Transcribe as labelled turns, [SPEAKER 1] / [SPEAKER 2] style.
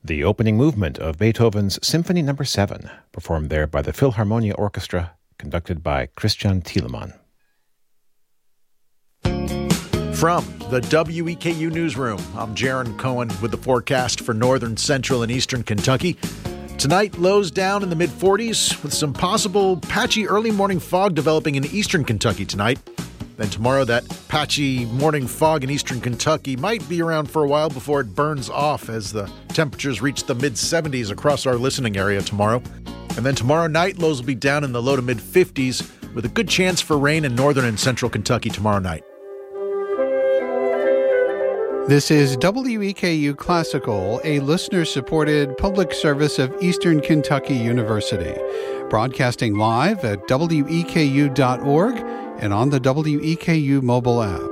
[SPEAKER 1] the opening movement of Beethoven's Symphony No. 7, performed there by the Philharmonia Orchestra, conducted by Christian Thielemann.
[SPEAKER 2] From the WEKU Newsroom, I'm Jaron Cohen with the forecast for northern, central, and eastern Kentucky. Tonight, lows down in the mid-40s with some possible patchy early morning fog developing in eastern Kentucky tonight. Then tomorrow, that patchy morning fog in eastern Kentucky might be around for a while before it burns off as the temperatures reach the mid-70s across our listening area tomorrow. And then tomorrow night, lows will be down in the low to mid-50s with a good chance for rain in northern and central Kentucky tomorrow night.
[SPEAKER 3] This is WEKU Classical, a listener-supported public service of Eastern Kentucky University, broadcasting live at weku.org and on the WEKU mobile app.